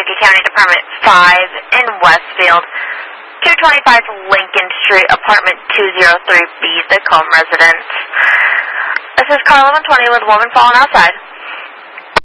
Cherokee County Department 5 in Westfield, 225 Lincoln Street, apartment 203B, Tacoma residence. This is car 1120 with a woman falling outside.